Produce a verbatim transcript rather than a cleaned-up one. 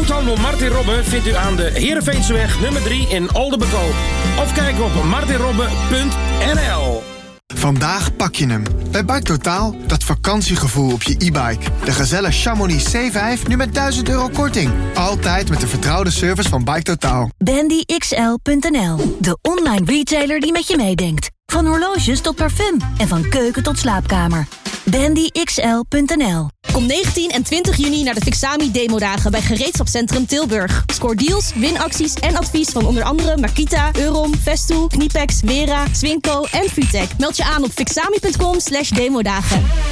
Groothandel Martin Robben vindt u aan de Heerenveenseweg nummer drie in Oldenbekoop. Of kijk op martin robben punt n l. Vandaag pak je hem. Bij Bike Totaal, dat vakantiegevoel op je e-bike. De Gazelle Chamonix C vijf nu met duizend euro korting. Altijd met de vertrouwde service van Bike Totaal. bandy x l punt n l, de online retailer die met je meedenkt. Van horloges tot parfum en van keuken tot slaapkamer. bandy x l punt n l. Kom negentien en twintig juni naar de Fixami Demodagen bij Gereedschapscentrum Tilburg. Scoor deals, winacties en advies van onder andere Makita, Euron, Festool, Knipex, Wera, Swinco en Futech. Meld je aan op fixami punt com slash demodagen.